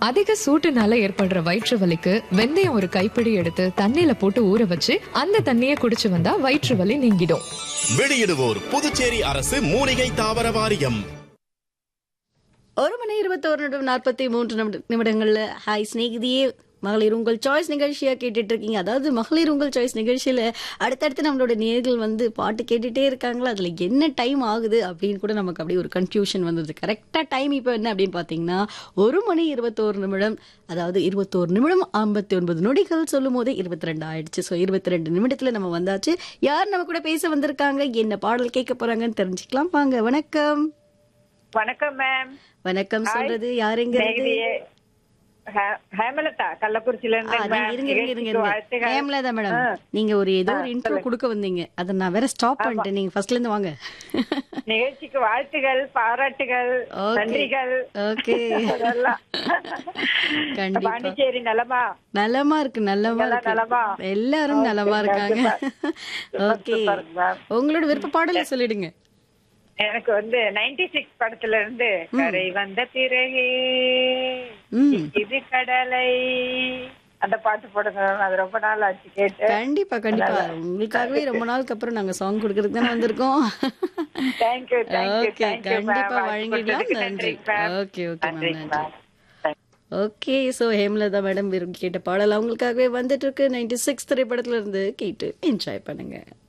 அதிக சூட்டுனால ஏற்படுற வயிற்று வலிக்கு வெந்தயம் ஒரு கைப்பிடி எடுத்து தண்ணியில போட்டு ஊற வச்சு அந்த தண்ணியை குடிச்சு வந்தா வயிற்று வலி நீங்கிடும். வெளியிடுவோர் புதுச்சேரி அரசு மூலிகை தாவர வாரியம். 1:21:43 ஹாய் ஸ்நேகிதியே, மகளிர் உங்கள் சாய்ஸ் நிகழ்ச்சியா கேட்டுட்டு இருக்கீங்க. அதாவது மகளிர் உங்கள் சாய்ஸ் நிகழ்ச்சியில அடுத்தடுத்து நம்மளோட நேர்கள் வந்து பாட்டு கேட்டுட்டே இருக்காங்களா, அதுல என்ன டைம் ஆகுது அப்படின்னு கூட நமக்கு அப்படியே ஒரு கன்ஃபியூஷன் வந்தது. கரெக்டா டைம் இப்போ என்ன அப்படின்னு பாத்தீங்கன்னா 1:21. அதாவது 21 நிமிடம் 59 நொடிகள் சொல்லும் போதே 22 ஆயிடுச்சு. ஸோ 22 நிமிடத்துல நம்ம வந்தாச்சு. யார் நம்ம கூட பேச வந்திருக்காங்க, என்ன பாடல் கேட்க போறாங்கன்னு தெரிஞ்சுக்கலாம். வாங்க. வணக்கம். வணக்கம் மேம். வணக்கம் சொல்றது யாருங்க? ஹேமலதா கள்ளக்குறிச்சியில இருந்து. ஹேமலதா மேடம், நீங்க ஒரு ஏதோ ஒரு இன்ட்ரோ கொடுக்க வந்தீங்க, அதை நான் வேற ஸ்டாப் பண்ணிட்டேன். நீங்க ஃபர்ஸ்ட்ல இருந்து வாங்க. நிகழ்ச்சிக்கு வாழ்த்துகள், பாராட்டுகள், நன்றிகள். ஓகே, கண்டிப்பா. பாண்டிச்சேரி நலமா? நலமா இருக்கு, நலமா இருக்கு, எல்லாரும் நலமா இருக்காங்க. ஓகே, உங்களோட விருப்ப பாடல சொல்லிடுங்க. எனக்கு வந்து 96 படத்துல இருந்து கரை வந்த பிறகு இது கடலை அந்த பாட்டு போடுங்க. அது ரொம்ப நாள் ஆச்சு கேட்டு. கண்டிப்பா கண்டிப்பா, உங்களுக்காகவே ரொம்ப நாளுக்கு அப்புறம் நாங்க சாங் கொடுக்கறதுக்கு தானே வந்திருக்கோம். Thank you thank you. கண்டிப்பா வழங்கிடலாம். நன்றி. ஓகே ஓகே மேம், நன்றி. ஓகே, ஸோ ஹேமலதா மேடம் விரும்பி கேட்ட பாடல் அவங்களுக்காகவே வந்துட்டு இருக்கு. 96 திரைப்படத்துல இருந்து கேட்டு என்ஜாய் பண்ணுங்க.